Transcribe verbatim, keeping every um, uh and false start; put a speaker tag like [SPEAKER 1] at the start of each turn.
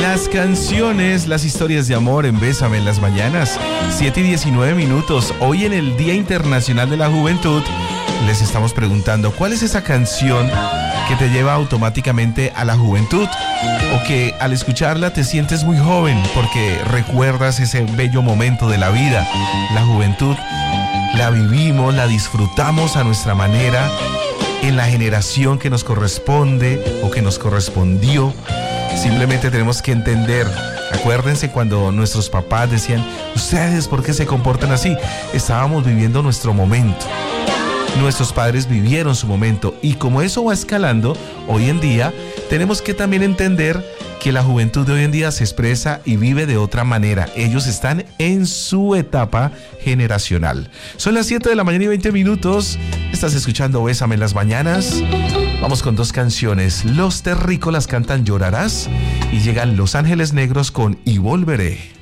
[SPEAKER 1] Las canciones, las historias de amor en Bésame en las mañanas, siete y diecinueve minutos. Hoy en el Día Internacional de la Juventud les estamos preguntando ¿cuál es esa canción que te lleva automáticamente a la juventud? O que al escucharla te sientes muy joven porque recuerdas ese bello momento de la vida. La juventud la vivimos, la disfrutamos a nuestra manera, en la generación que nos corresponde o que nos correspondió. Simplemente tenemos que entender. Acuérdense cuando nuestros papás decían, ¿ustedes por qué se comportan así? Estábamos viviendo nuestro momento. Nuestros padres vivieron su momento y como eso va escalando, hoy en día tenemos que también entender que la juventud de hoy en día se expresa y vive de otra manera. Ellos están en su etapa generacional. Son las siete de la mañana y veinte minutos. Estás escuchando Bésame en las mañanas. Vamos con dos canciones. Los Terrícolas cantan Llorarás y llegan Los Ángeles Negros con Y Volveré.